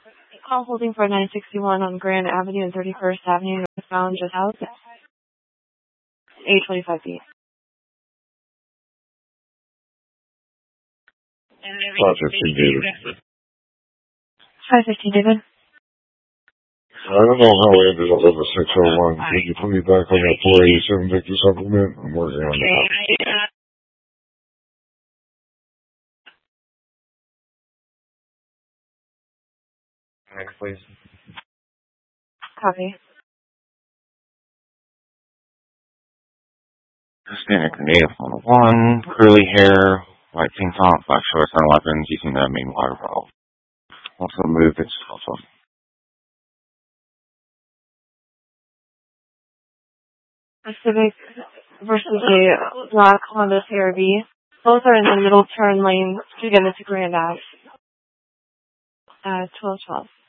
Call holding for 961 on Grand Avenue and 31st Avenue, northbound, just out. 825 feet. 515 David. 515 David. I don't know how I ended up on the 601. Can you put me back on that 487 Victor supplement? I'm working on that. Next, please. Copy. Hispanic native on 1, curly hair, white tank top, black shorts, and weapons using the main water valve. Also move its also. A Civic versus a black Honda CRV. Both are in the middle turn lane to get into Grand Ave. 1212.